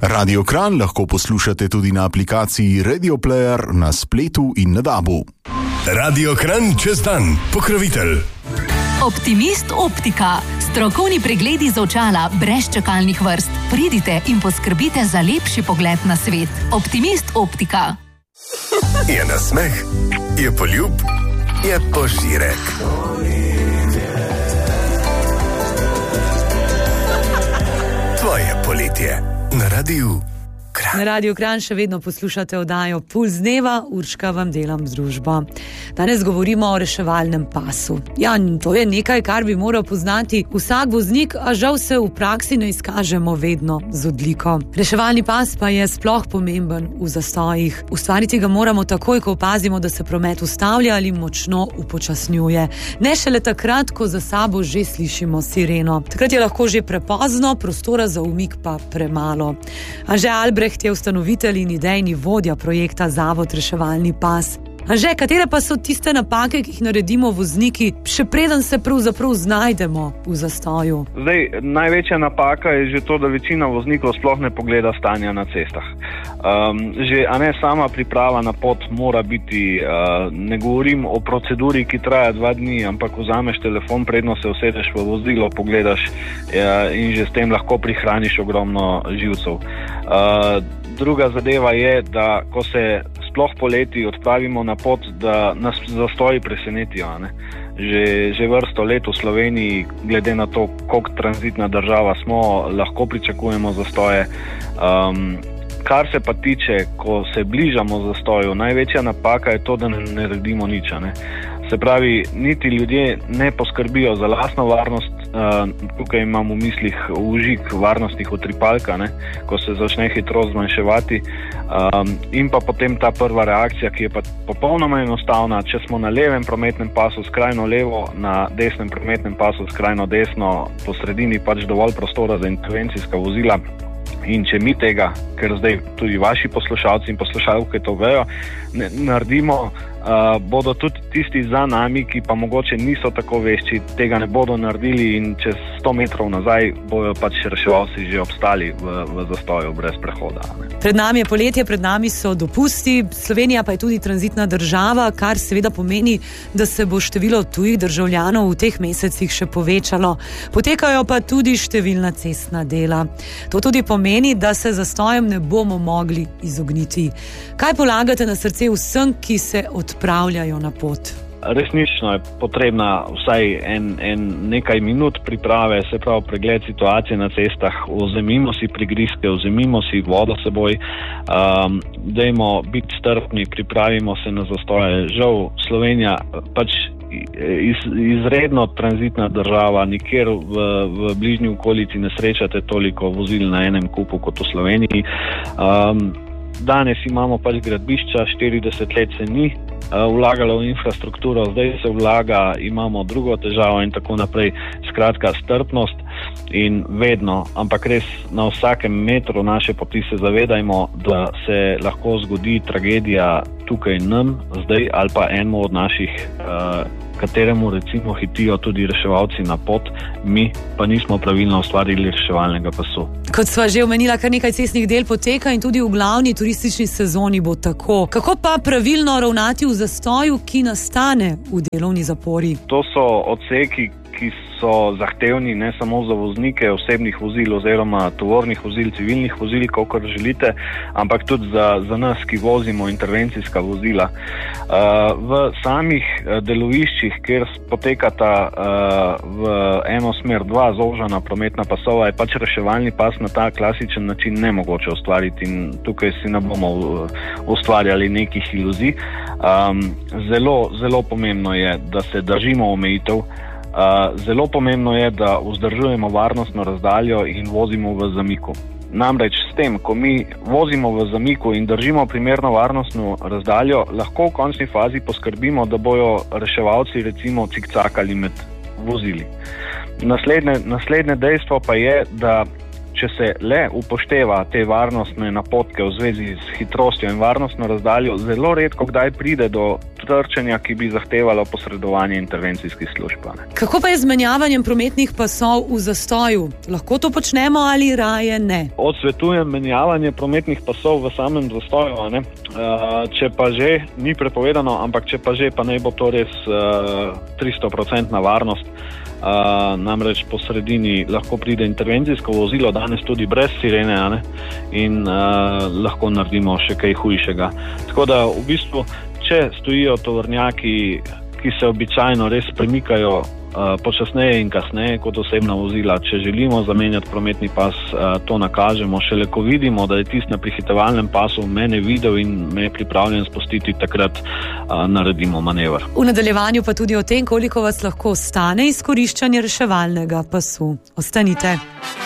Radio Kranj lahko poslušate tudi na aplikaciji Radio Player na spletu in na DAB-u. Radio Kranj čez dan, pokrovitelj. Optimist Optika. Strokovni pregledi z očala brez čakalnih vrst. Pridite in poskrbite za lepši pogled na svet. Optimist Optika. Je nasmeh, je poljub, je požirek. Tvoje poletje na Radiu Kranj. Na Radiu Kranj še vedno poslušate oddajo Puls dneva, Urška vam delam z družbo. Danes govorimo o reševalnem pasu. Ja, to je nekaj, kar bi moral poznati vsak voznik, a žal se v praksi ne izkažemo vedno z odliko. Reševalni pas pa je sploh pomemben v zastojih. Ustvariti ga moramo takoj, ko opazimo, da se promet ustavlja ali močno upočasnjuje. Ne šele takrat, ko za sabo že slišimo sireno. Takrat je lahko že prepozno, prostora za umik pa premalo. Anže Albrecht je ustanovitelj in idejni vodja projekta Zavod Reševalni pas. Anže, katere pa so tiste napake, ki jih naredimo vozniki, še preden se pravzaprav znajdemo v zastoju? Zdaj, največja napaka je že to, da večina voznikov sploh ne pogleda stanja na cestah. Sama priprava na pot mora biti, ne govorim o proceduri, ki traja 2 dni, ampak vzameš telefon, predno se usedeš v vozilo, pogledaš in že s tem lahko prihraniš ogromno živcev. Druga zadeva je, da ko se sploh poleti odpravimo na pot, da nas zastoji presenetijo. Že vrsto let v Sloveniji, glede na to, koliko tranzitna država smo, lahko pričakujemo zastoje. Kar se pa tiče, ko se bližamo zastoju, največja napaka je to, da ne naredimo nič. Se pravi, niti ljudje ne poskrbijo za lastno varnost, tukaj imam v mislih vžig varnostnih utripalk, ko se začne hitrost zmanjševati, in pa potem ta prva reakcija, ki je pa popolnoma enostavna. Če smo na levem prometnem pasu skrajno levo, na desnem prometnem pasu skrajno desno, po sredini pač dovolj prostora za intervencijska vozila. In če mi tega, ker zdaj tudi vaši poslušalci in poslušalke to vejo, ne naredimo, bodo tudi tisti za nami, ki pa mogoče niso tako vešči, tega ne bodo naredili in čez 100 metrov nazaj bojo pač reševalci že obstali v zastoju brez prehoda. Pred nami je poletje, pred nami so dopusti, Slovenija pa je tudi tranzitna država, kar seveda pomeni, da se bo število tujih državljanov v teh mesecih še povečalo. Potekajo pa tudi številna cestna dela. To tudi pomeni, da se zastojem ne bomo mogli izogniti. Kaj polagate na srce vsem, ki se odpravljajo na pot? Resnično je potrebna vsaj nekaj minut priprave, se pravi pregled situacije na cestah, vzemimo si prigrizke, vzemimo si vodo seboj, dajmo biti strpni, pripravimo se na zastoje. Žal, Slovenija pač izredno tranzitna država, nikjer v bližnji okolici ne srečate toliko vozil na enem kupu kot v Sloveniji. Danes imamo pač gradbišča, 40 let se ni vlagalo v infrastrukturo, zdaj se vlaga, imamo drugo težavo in tako naprej. Skratka, strpnost in vedno, ampak res na vsakem metru naše poti se zavedajmo, da se lahko zgodi tragedija tukaj nam, zdaj ali pa enemu od naših, kateremu recimo hitijo tudi reševalci na pot, mi pa nismo pravilno ustvarili reševalnega pasu. Kot sva že omenila, kar nekaj cestnih del poteka in tudi v glavni turistični sezoni bo tako. Kako pa pravilno ravnati v zastoju, ki nastane v delovni zapori? To so odseki, ki so zahtevni ne samo za voznike osebnih vozil oziroma tovornih vozil, civilnih vozil, kakor želite, ampak tudi za nas, ki vozimo intervencijska vozila. V samih deloviščih, kjer potekata v eno smer 2 zožana prometna pasova, je pač reševalni pas na ta klasičen način nemogoče ustvariti in tukaj si ne bomo ustvarjali nekih iluzij. Zelo pomembno je, da se držimo omejitev. Zelo pomembno je, da vzdržujemo varnostno razdaljo in vozimo v zamiku. Namreč s tem, ko mi vozimo v zamiku in držimo primerno varnostno razdaljo, lahko v končni fazi poskrbimo, da bojo reševalci recimo cikcakali med vozili. Naslednje dejstvo pa je, da če se le upošteva te varnostne napotke v zvezi s hitrostjo in varnostno razdaljo, zelo redko kdaj pride do trčenja, ki bi zahtevalo posredovanje intervencijskih služb. Kako pa je z menjavanjem prometnih pasov v zastoju? Lahko to počnemo ali raje ne? Odsvetujem menjavanje prometnih pasov v samem zastoju, ne? Če pa že, ni prepovedano, ampak če pa že, pa naj bo to res 300% varnost. Namreč po sredini lahko pride intervencijsko vozilo, danes tudi brez sirene, ne? In lahko naredimo še kaj hujšega. Tako da v bistvu, če stojijo tovornjaki, ki se običajno res premikajo počasneje in kasneje kot osebna vozila, če želimo zamenjati prometni pas, to nakažemo. Šele ko vidimo, da je tisti na prehitevalnem pasu mene videl in me je pripravljen spustiti, takrat naredimo manever. V nadaljevanju pa tudi o tem, koliko vas lahko stane izkoriščanje reševalnega pasu. Ostanite.